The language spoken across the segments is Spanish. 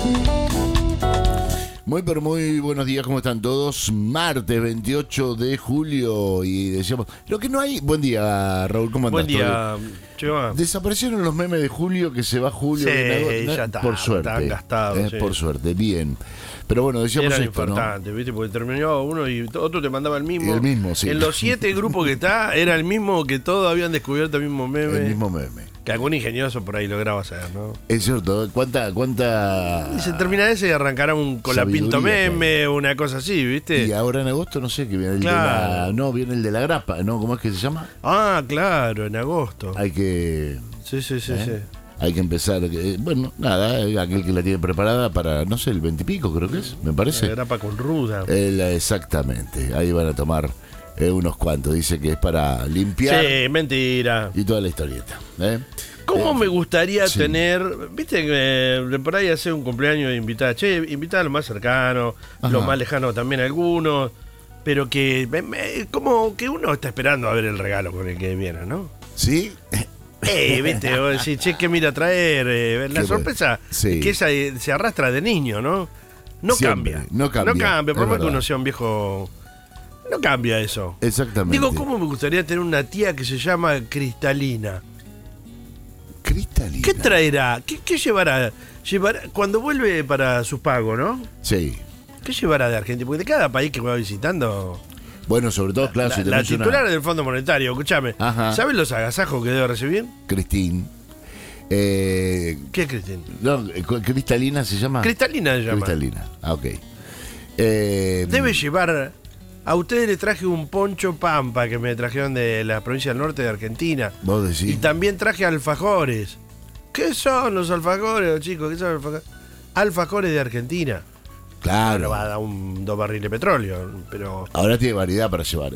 Muy pero muy buenos días, ¿cómo están todos? Martes 28 de julio y decíamos, lo que no hay... Buen día, Raúl, ¿cómo andás? Buen día, Chema. Desaparecieron los memes de Julio, que se va Julio. Sí, ya está, por suerte. están gastados, sí. Por suerte, bien. Pero bueno, decíamos Era esto, importante, ¿no? ¿Viste? Porque terminaba uno y otro te mandaba el mismo. El mismo, sí. En los 7 grupos que está, era el mismo que todos habían descubierto el mismo meme. El mismo meme. Que algún ingenioso por ahí lograba hacer, ¿no? Es cierto, ¿cuánta Y se termina ese y arrancará un colapinto sabiduría meme, una cosa así, ¿viste? Y ahora en agosto no sé, que viene el Claro. de la... No, viene el de la grapa, ¿no? ¿Cómo es que se llama? Ah, claro, en agosto. Hay que... Sí. Hay que empezar, bueno, nada, aquel que la tiene preparada para, no sé, el 20 y pico creo que es, me parece. La grapa con ruda. Exactamente, ahí van a tomar unos cuantos, dice que es para limpiar Sí, mentira. y toda la historieta. ¿Cómo me gustaría sí. tener, viste que por ahí hacer un cumpleaños de invitar, invitar a los más cercanos, Ajá. los más lejanos también algunos, pero que como que uno está esperando a ver el regalo con el que viene, ¿no? ¿Sí? Viste, vos decís, che, ¿qué mira a traer? La Qué sorpresa sí. es que esa se arrastra de niño, ¿no? No Siempre, cambia. no cambia, por es más que verdad. uno sea un viejo, no cambia eso. Exactamente. Digo, ¿cómo me gustaría tener una tía que se llama Cristalina? Cristalina. ¿Qué traerá? ¿Qué llevará? Cuando vuelve para sus pagos, ¿no? Sí. ¿Qué llevará de Argentina? Porque de cada país que va visitando. Bueno, sobre todo, claro, si La tenés una... titular del Fondo Monetario, escúchame. Ajá. ¿Sabes los agasajos que debe recibir? Cristín. ¿Qué es Cristina? No, Cristalina se llama. Cristalina se llama. Cristalina, ok. Debe llevar. A ustedes les traje un poncho pampa que me trajeron de la provincia del norte de Argentina. Vos decís. Y también traje alfajores. ¿Qué son los alfajores, chicos? ¿Qué son los alfajores? Alfajores de Argentina. No Claro. va a dar 2 barriles de petróleo, pero. Ahora tiene variedad para llevar,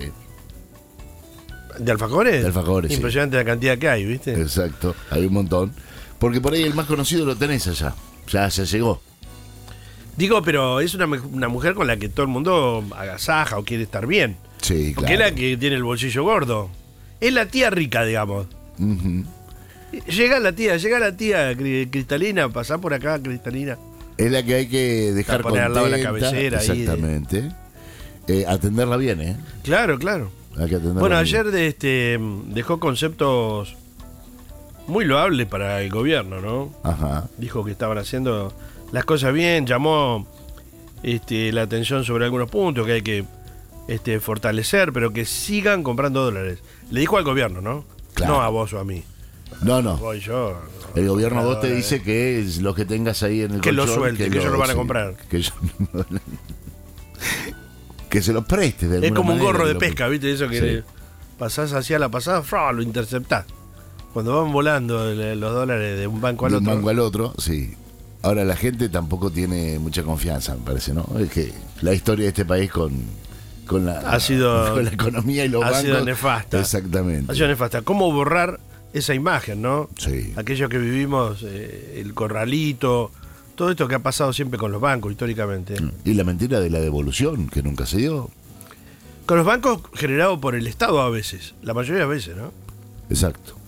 ¿De alfajores? De alfajores, sí. Impresionante la cantidad que hay, ¿viste? Exacto, hay un montón. Porque por ahí el más conocido lo tenés allá. Ya se llegó. Digo, pero es una mujer con la que todo el mundo agasaja o quiere estar bien. Sí, Porque claro. es la que tiene el bolsillo gordo. Es la tía rica, digamos. Ujú. Llega la tía Cristalina, pasá por acá, Cristalina. Es la que hay que dejar La poner al lado de la contenta. cabecera ahí de- Exactamente. Atenderla bien, Claro. Hay que atenderla Bueno, bien. ayer dejó conceptos muy loables para el gobierno, ¿no? Ajá. Dijo que estaban haciendo las cosas bien, llamó la atención sobre algunos puntos que hay que fortalecer, pero que sigan comprando dólares. Le dijo al gobierno, ¿no? Claro. No a vos o a mí. No, no. Voy yo. El gobierno comprar vos te dólares. dice que es lo que tengas ahí en el Que lo colchón, suelte, que ellos lo van a sí, comprar. Que se los prestes de Es alguna como un manera, gorro que de lo- pesca, ¿viste? Eso que Sí. pasás hacia la pasada, lo interceptás. Cuando van volando los dólares de un banco al de un otro. banco al otro, sí. Ahora la gente tampoco tiene mucha confianza, me parece, ¿no? Es que la historia de este país con la, Ha sido- con la economía y los ha bancos. sido nefasta. Exactamente. Ha sido nefasta. ¿Cómo borrar esa imagen, no? Sí. Aquellos que vivimos el corralito, todo esto que ha pasado siempre con los bancos históricamente. Y la mentira de la devolución, que nunca se dio. Con los bancos generados por el Estado a veces, la mayoría de veces, ¿no? Exacto.